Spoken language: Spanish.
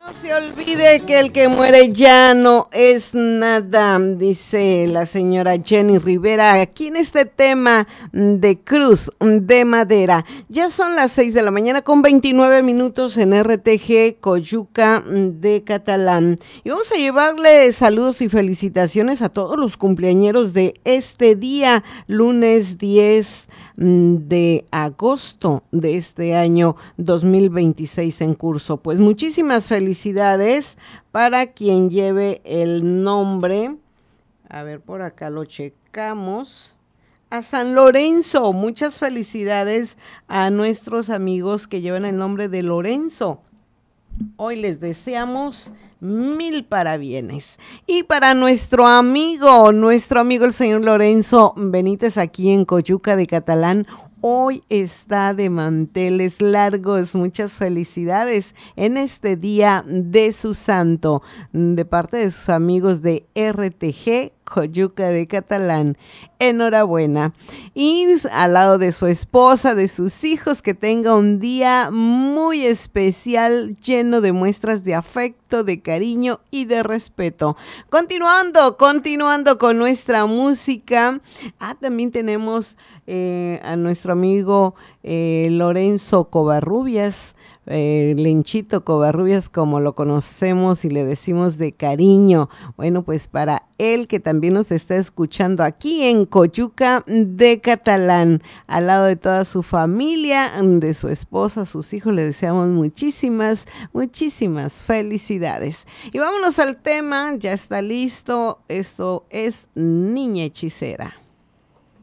No se olvide que el que muere ya no es nada, dice la señora Jenny Rivera, aquí en este tema de Cruz de Madera. Ya son las 6 de la mañana con 29 minutos en RTG Coyuca de Catalán. Y vamos a llevarle saludos y felicitaciones a todos los cumpleañeros de este día, lunes 10 de agosto de este año 2026 en curso. Pues muchísimas felicidades para quien lleve el nombre. A ver, por acá lo checamos. A San Lorenzo, muchas felicidades a nuestros amigos que llevan el nombre de Lorenzo. Hoy les deseamos mil parabienes. Y para nuestro amigo el señor Lorenzo Benítez aquí en Coyuca de Catalán, hoy está de manteles largos. Muchas felicidades en este día de su santo, de parte de sus amigos de RTG Coyuca de Catalán. Enhorabuena. Y al lado de su esposa, de sus hijos, que tenga un día muy especial, lleno de muestras de afecto, de cariño y de respeto. Continuando con nuestra música. También tenemos a nuestro amigo Lorenzo Covarrubias, Lenchito Covarrubias, como lo conocemos y le decimos de cariño. Bueno, pues para él, que también nos está escuchando aquí en Coyuca de Catalán, al lado de toda su familia, de su esposa, sus hijos, le deseamos muchísimas felicidades. Y vámonos al tema, ya está listo. Esto es Niña Hechicera.